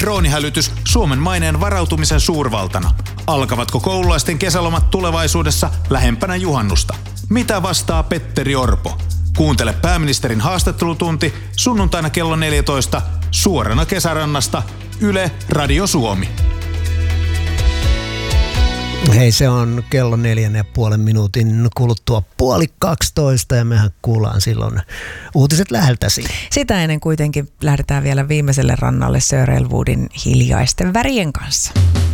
Droonihälytys Suomen maineen varautumisen suurvaltana. Alkavatko koululaisten kesälomat tulevaisuudessa lähempänä juhannusta? Mitä vastaa Petteri Orpo? Kuuntele pääministerin haastattelutunti sunnuntaina kello 14 suorana Kesärannasta Yle Radio Suomi. Hei, se on kello 4,5 minuutin kuluttua 11:30 ja mehän kuullaan silloin uutiset läheltäsi. Sitä ennen kuitenkin lähdetään vielä viimeiselle rannalle Sir Elwoodin Hiljaisten värien kanssa.